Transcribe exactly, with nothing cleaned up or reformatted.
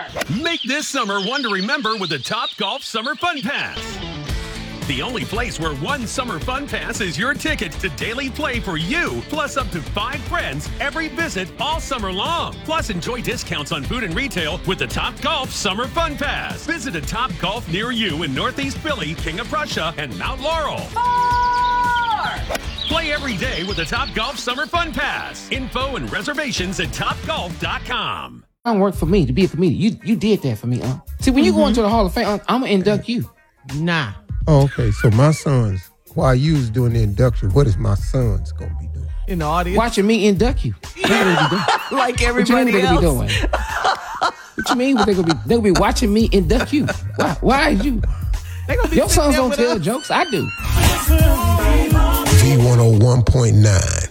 Make this summer one to remember with the Top Golf Summer Fun Pass. The only place where one summer fun pass is your ticket to daily play for you, plus up to five friends every visit all summer long. Plus, enjoy discounts on food and retail with the Top Golf Summer Fun Pass. Visit a Top Golf near you in Northeast Philly, King of Prussia, and Mount Laurel. Four! Play every day with the Top Golf Summer Fun Pass. Info and reservations at top golf dot com. It don't work for me to be a comedian. You you did that for me, huh? See, when you mm-hmm. go into the Hall of Fame, I'm, I'm going to induct you. Nah. Oh, okay. So my sons, while you was doing the induction, what is my sons going to be doing? In the audience? Watching me induct you. What are they doing? Like everybody what you mean, else. What they doing? What you mean? What they gonna be? They gonna be watching me induct you. Why? Why is you? They gonna be Your sons don't tell us. jokes. I do. V one oh one point nine